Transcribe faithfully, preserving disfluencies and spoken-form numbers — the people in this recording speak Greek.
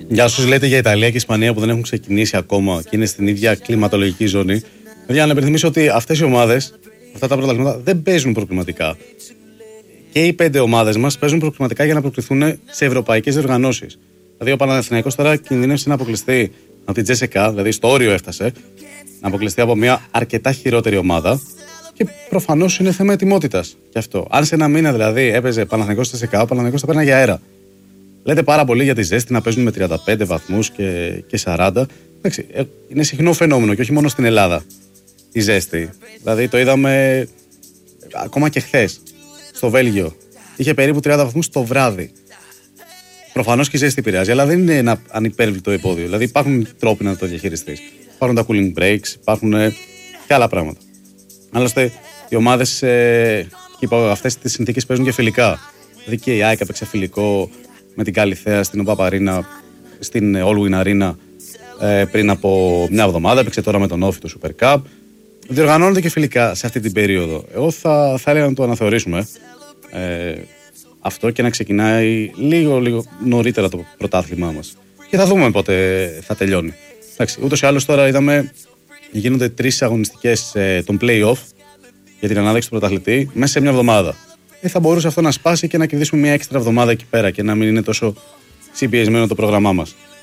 Για όσους λέτε για Ιταλία και Ισπανία που δεν έχουν ξεκινήσει ακόμα και είναι στην ίδια κλιματολογική ζώνη, για να υπενθυμίσω ότι αυτές οι ομάδες, αυτά τα πρωταθλήματα δεν παίζουν προκριματικά. Και οι πέντε ομάδες μας παίζουν προκριματικά για να προκριθούν σε ευρωπαϊκές διοργανώσεις. Δηλαδή, ο Παναθηναϊκός τώρα κινδύνευσε να αποκλειστεί από την Τζέσσεκα, δηλαδή στο όριο έφτασε, να αποκλειστεί από μια αρκετά χειρότερη ομάδα. Και προφανώς είναι θέμα ετοιμότητας και αυτό. Αν σε ένα μήνα δηλαδή έπαιζε Παναθηναϊκός Τζέσσεκα, ο Παναθηναϊκός θα παίρνει για αέρα. Λέτε πάρα πολύ για τη ζέστη να παίζουν με τριάντα πέντε βαθμούς και, και σαράντα. Εντάξει, είναι συχνό φαινόμενο και όχι μόνο στην Ελλάδα η ζέστη. Δηλαδή το είδαμε ακόμα και χθες στο Βέλγιο. Είχε περίπου τριάντα βαθμούς το βράδυ. Προφανώς και η ζέστη επηρεάζει, αλλά δεν είναι ένα ανυπέρβλητο επώδιο. Δηλαδή υπάρχουν τρόποι να το διαχειριστείς. Υπάρχουν τα cooling breaks, υπάρχουν και άλλα πράγματα. Άλλωστε, οι ομάδες ε, αυτές τις συνθήκες παίζουν και φιλικά. Δηλαδή και η ΑΕΚ έπαιξε φιλικό με την Καλιθέα στην ΟΠΑΠ Arena, στην Allwyn Arena ε, πριν από μια εβδομάδα. Έπαιξε τώρα με τον Όφη το Super Cup. Διοργανώνονται και φιλικά σε αυτή την περίοδο. Εγώ θα, θα έλεγα να το αναθεωρήσουμε ε, αυτό και να ξεκινάει λίγο, λίγο νωρίτερα το πρωτάθλημά μας. Και θα δούμε πότε θα τελειώνει. Εντάξει, ούτως ή άλλως τώρα είδαμε γίνονται τρεις αγωνιστικές ε, των play-off για την ανάδειξη του πρωταθλητή μέσα σε μια εβδομάδα. Ε, θα μπορούσε αυτό να σπάσει και να κερδίσουμε μια έξτρα εβδομάδα εκεί πέρα και να μην είναι τόσο συμπιεσμένο το πρόγραμμά μας.